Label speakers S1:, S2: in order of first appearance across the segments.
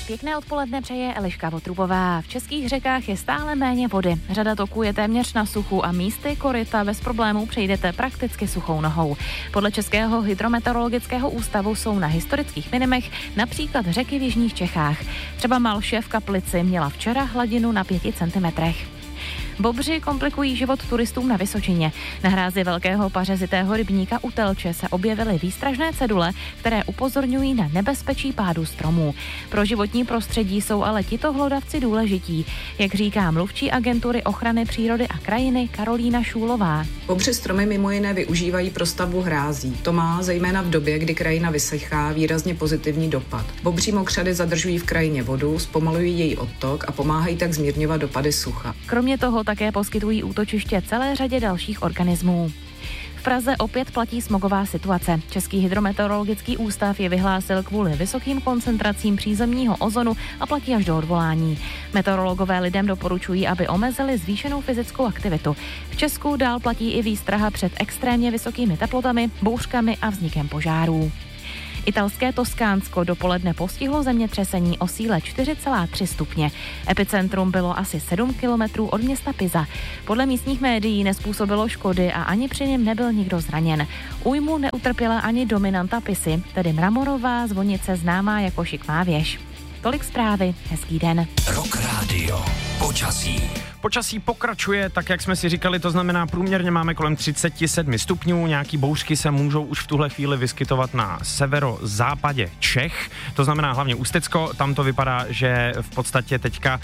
S1: Pěkné odpoledne přeje Eliška Votrubová. V českých řekách je stále méně vody. Řada toků je téměř na suchu a místy koryta bez problémů přejdete prakticky suchou nohou. Podle Českého hydrometeorologického ústavu jsou na historických minimech například řeky v jižních Čechách. Třeba Malše v Kaplici měla včera hladinu na 5 centimetrech. Bobři komplikují život turistům na Vysočině. Na hrázi velkého pařezitého rybníka u Telče se objevily výstražné cedule, které upozorňují na nebezpečí pádu stromů. Pro životní prostředí jsou ale tito hlodavci důležití, jak říká mluvčí agentury ochrany přírody a krajiny Karolína Šůlová.
S2: Bobři stromy mimo jiné využívají pro stavbu hrází. To má zejména v době, kdy krajina vysychá, výrazně pozitivní dopad. Bobří mokřady zadržují v krajině vodu, zpomalují její odtok a pomáhají tak zmírňovat dopady sucha.
S1: Kromě toho také poskytují útočiště celé řadě dalších organismů. V Praze opět platí smogová situace. Český hydrometeorologický ústav je vyhlásil kvůli vysokým koncentracím přízemního ozonu a platí až do odvolání. Meteorologové lidem doporučují, aby omezili zvýšenou fyzickou aktivitu. V Česku dál platí i výstraha před extrémně vysokými teplotami, bouřkami a vznikem požárů. Italské Toskánsko dopoledne postihlo zemětřesení o síle 4,3 stupně. Epicentrum bylo asi 7 kilometrů od města Pisa. Podle místních médií nezpůsobilo škody a ani při něm nebyl nikdo zraněn. Újmu neutrpěla ani dominanta Pisy, tedy mramorová zvonice známá jako šikmá věž. Tolik zprávy, hezký den.
S3: Rock Radio. Počasí.
S4: Počasí pokračuje, tak jak jsme si říkali, to znamená průměrně máme kolem 37 stupňů, nějaký bouřky se můžou už v tuhle chvíli vyskytovat na severozápadě Čech, to znamená hlavně Ústecko, tam to vypadá, že v podstatě teďka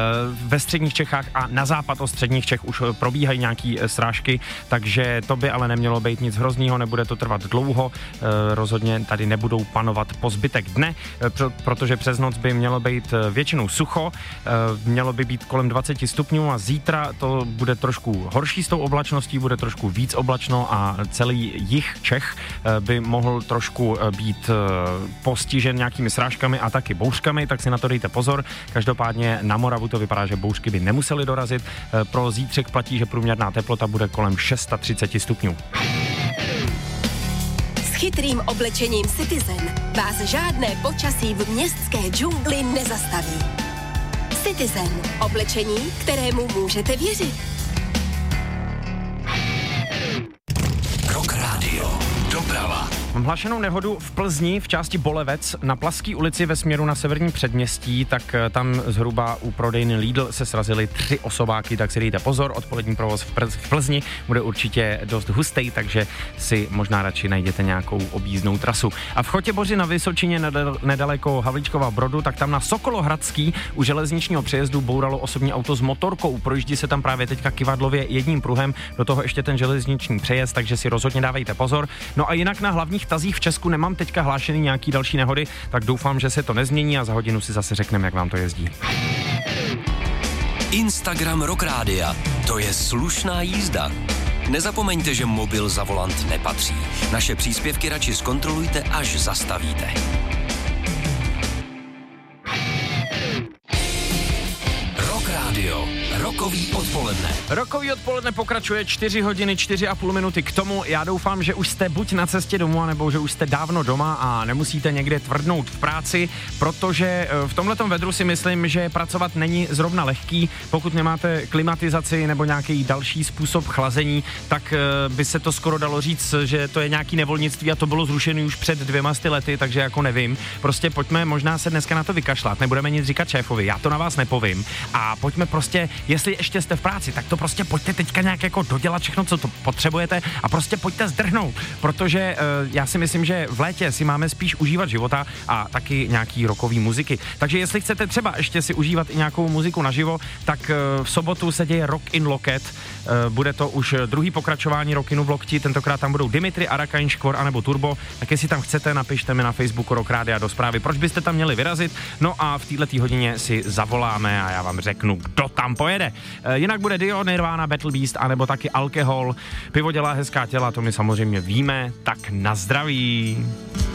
S4: ve středních Čechách a na západ od středních Čech už probíhají nějaký srážky, takže to by ale nemělo být nic hroznýho, nebude to trvat dlouho, rozhodně tady nebudou panovat po zbytek dne, protože přes noc by mělo být většinou sucho, mělo by být kolem 20 stupňů a zítra to bude trošku horší s tou oblačností, bude trošku víc oblačno a celý jih Čech by mohl trošku být postižen nějakými srážkami a taky bouřkami, tak si na to dejte pozor. Každopádně na Moravu to vypadá, že bouřky by nemusely dorazit. Pro zítřek platí, že průměrná teplota bude kolem 630 stupňů.
S5: S chytrým oblečením Citizen vás žádné počasí v městské džungli nezastaví. Citizen. Oblečení, kterému můžete věřit.
S3: Rock Radio. Doprava.
S4: Mám hlášenou nehodu v Plzni v části Bolevec na Plaské ulici ve směru na severní předměstí, tak tam zhruba u prodejny Lidl se srazily 3 osobáky, tak si dejte pozor, odpolední provoz v Plzni bude určitě dost hustý, takže si možná radši najděte nějakou objízdnou trasu. A v Chotěboři na Vysočině nedaleko Havlíčkova Brodu, tak tam na Sokolohradský u železničního přejezdu bouralo osobní auto s motorkou, projíždí se tam právě teďka kyvadlově jedním pruhem, do toho ještě ten železniční přejezd, takže si rozhodně dávejte pozor. No a jinak na hlavních tazích v Česku nemám teďka hlášený nějaký další nehody, tak doufám, že se to nezmění a za hodinu si zase řekneme, jak vám to jezdí.
S3: Instagram Rock Rádia. To je slušná jízda. Nezapomeňte, že mobil za volant nepatří. Naše příspěvky radši zkontrolujte, až zastavíte. Rock Radio. Rokový odpoledne.
S4: Rokový odpoledne pokračuje 4 hodiny 4,5 minuty k tomu. Já doufám, že už jste buď na cestě domů, nebo že už jste dávno doma a nemusíte někde tvrdnout v práci, protože v tomhletom vedru si myslím, že pracovat není zrovna lehký. Pokud nemáte klimatizaci nebo nějaký další způsob chlazení, tak by se to skoro dalo říct, že to je nějaký nevolnictví a to bylo zrušené už před 200 lety, takže jako nevím. Prostě pojďme možná se dneska na to vykašlat, nebudeme nic říkat šéfovi, já to na vás nepovím a pojďme prostě, jestli ještě jste v práci, tak to prostě pojďte teďka nějak jako dodělat všechno, co to potřebujete a prostě pojďte zdrhnout, protože já si myslím, že v létě si máme spíš užívat života a taky nějaký rockový muziky. Takže jestli chcete třeba ještě si užívat i nějakou muziku naživo, tak v sobotu se děje Rock in Loket. Bude to už druhý pokračování Rockinu v Lokti, tentokrát tam budou Dimitri, Arakain, Škvor anebo Turbo, tak jestli tam chcete, napište mi na Facebooku Rock Rádia do zprávy, proč byste tam měli vyrazit, no a v této hodině si zavoláme a já vám řeknu, kdo tam pojede. Jinak bude Dio, Nirvana, Battle Beast, anebo taky Alkohol. Pivo dělá hezká těla, to my samozřejmě víme, tak na zdraví.